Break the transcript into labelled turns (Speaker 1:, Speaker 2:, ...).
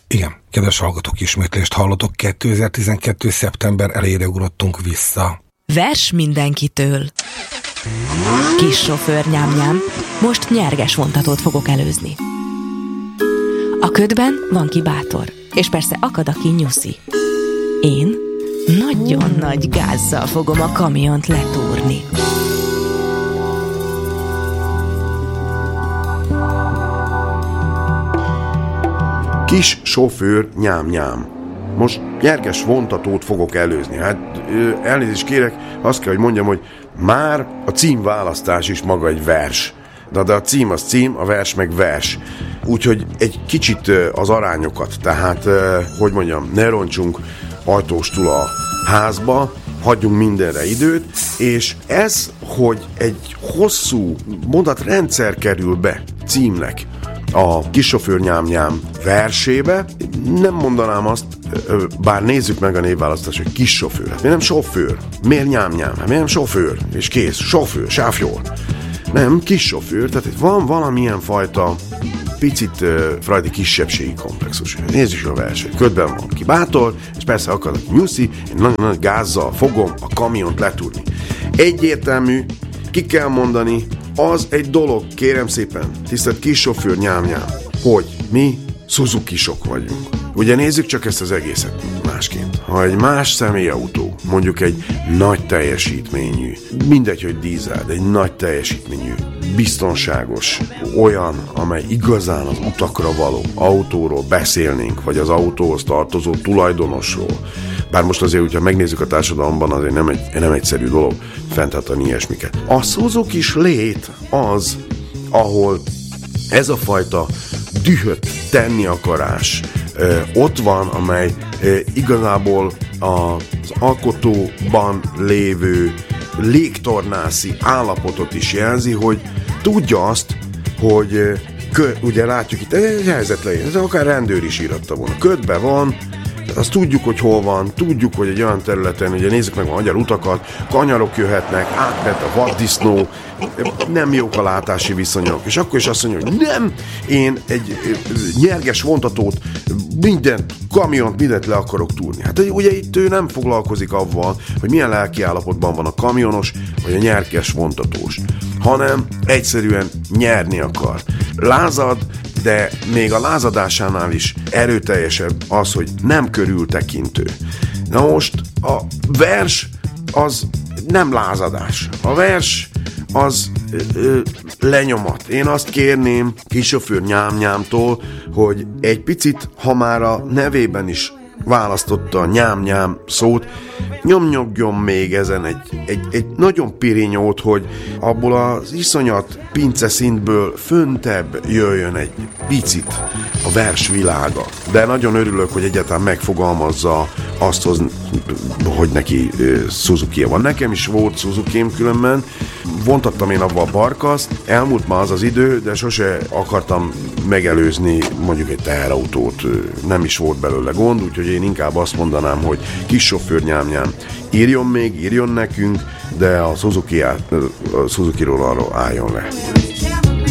Speaker 1: Igen, kedves hallgatók, ismétlést hallottok. 2012. szeptember elejére ugrottunk vissza.
Speaker 2: Vers mindenkitől. Kis sofőr nyám-nyám, most nyerges vontatót fogok előzni. A ködben van ki bátor, és persze akad, aki nyuszi. Én nagyon nagy gázzal fogom a kamiont letúrni.
Speaker 3: Kis sofőr nyám-nyám. Most nyerges vontatót fogok előzni. Hát elnézést kérek, azt kell, hogy mondjam, hogy már a címválasztás is maga egy vers. De a cím az cím, a vers meg vers. Úgyhogy egy kicsit az arányokat, tehát, hogy mondjam, ne roncsunk ajtóstul a házba, hagyjunk mindenre időt, és ez, hogy egy hosszú mondatrendszer kerül be címnek a Kissofőr nyám-nyám versébe, nem mondanám azt, bár nézzük meg a névválasztást, hogy kissofőr. Hát miért nem sofőr? Miért nyám-nyám? Hát miért nem sofőr? És kész, sofőr, sávjól. Nem, kissofőr, tehát itt van valamilyen fajta picit frajdi kisebbségi komplexus. Nézzük a verset. Ködben van ki bátor, és persze akad a nyuszi, én nagyon nagy gázzal fogom a kamiont letúrni. Egyértelmű, ki kell mondani, az egy dolog, kérem szépen, tisztelt kissofőr nyám-nyám, hogy mi Suzuki-sok vagyunk. Ugye nézzük csak ezt az egészet másként. Ha egy más személyautó, mondjuk egy nagy teljesítményű, mindegy, hogy dízel, de egy nagy teljesítményű, biztonságos, olyan, amely igazán az utakra való autóról beszélnénk, vagy az autóhoz tartozó tulajdonosról. Bár most azért, hogyha megnézzük a társadalomban, azért nem egyszerű dolog fenntartani ilyesmiket. A Suzuki-s lét az, ahol ez a fajta dühöt tenni akarás ott van, amely igazából az alkotóban lévő légtornászi állapotot is jelzi, hogy tudja azt, hogy ugye látjuk itt egy helyzet leír, ez akár rendőr is íratta volna. Ködbe van, azt tudjuk, hogy hol van, tudjuk, hogy egy olyan területen, ugye nézzük meg a magyar utakat, kanyarok jöhetnek, átment a vaddisznó, nem jók a látási viszonyok, és akkor is azt mondja, hogy nem, én egy nyerges vontatót, mindent, kamiont, mindent le akarok túrni. Hát ugye itt ő nem foglalkozik avval, hogy milyen lelkiállapotban van a kamionos, vagy a nyerges vontatós, hanem egyszerűen nyerni akar. Lázad, de még a lázadásánál is erőteljesebb az, hogy nem körültekintő. Na most a vers az nem lázadás. A vers az lenyomat. Én azt kérném Kissofőr nyám-nyámtól, hogy egy picit, ha már a nevében is választotta a nyám-nyám szót, nyomnyogjon még ezen egy nagyon pirinyót, hogy abból az iszonyat pinceszintből föntebb jöjjön egy picit a vers világa. De nagyon örülök, hogy egyáltalán megfogalmazza azt, hogy neki Suzuki-ja van. Nekem is volt Suzuki-m különben, vontattam én abba a barkaszt, elmúlt már az az idő, de sose akartam megelőzni mondjuk egy teherautót, nem is volt belőle gond, úgyhogy én inkább azt mondanám, hogy kissofőr nyám-nyám, írjon nekünk, de a Suzuki-ról arról álljon le.